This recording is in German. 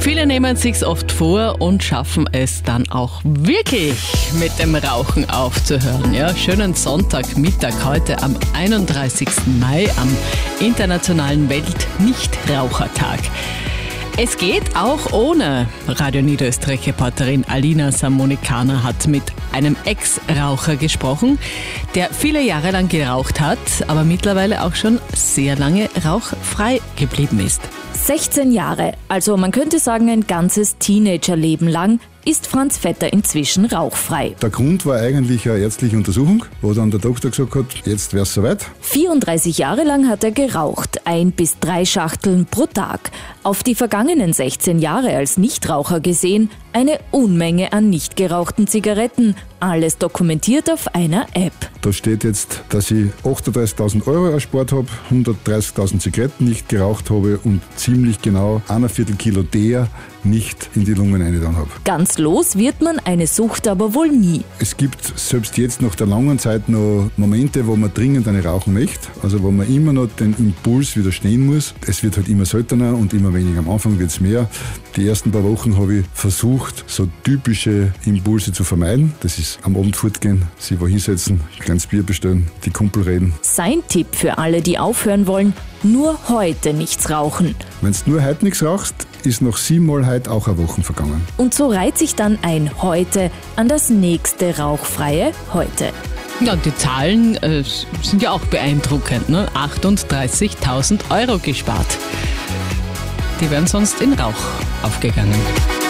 Viele nehmen es sich oft vor und schaffen es dann auch wirklich mit dem Rauchen aufzuhören. Ja, schönen Sonntagmittag heute am 31. Mai, am Internationalen Weltnichtrauchertag. Es geht auch ohne. Radio Niederösterreich-Reporterin Alina Samonikana hat mit einem Ex-Raucher gesprochen, der viele Jahre lang geraucht hat, aber mittlerweile auch schon sehr lange rauchfrei geblieben ist. 16 Jahre, also man könnte sagen ein ganzes Teenagerleben lang, ist Franz Vetter inzwischen rauchfrei. Der Grund war eigentlich eine ärztliche Untersuchung, wo dann der Doktor gesagt hat, jetzt wäre es soweit. 34 Jahre lang hat er geraucht, 1 bis 3 Schachteln pro Tag. Auf die vergangenen 16 Jahre als Nichtraucher gesehen, eine Unmenge an nicht gerauchten Zigaretten. Alles dokumentiert auf einer App. Da steht jetzt, dass ich 38.000 Euro erspart habe, 130.000 Zigaretten nicht geraucht habe und ziemlich genau 1/4 Kilo Teer nicht in die Lungen reingetan habe. Ganz los wird man eine Sucht aber wohl nie. Es gibt selbst jetzt nach der langen Zeit noch Momente, wo man dringend eine rauchen möchte, also wo man immer noch den Impuls widerstehen muss. Es wird halt immer seltener und immer weniger. Am Anfang wird es mehr. Die ersten paar Wochen habe ich versucht, so typische Impulse zu vermeiden. Das ist am Abend fortgehen, sich wo hinsetzen, ein kleines Bier bestellen, die Kumpel reden. Sein Tipp für alle, die aufhören wollen: nur heute nichts rauchen. Wenn du nur heute nichts rauchst, ist noch 7 Mal heute auch eine Woche vergangen. Und so reiht sich dann ein Heute an das nächste rauchfreie Heute. Ja, und die Zahlen sind ja auch beeindruckend, ne? 38.000 Euro gespart. Die wären sonst in Rauch aufgegangen.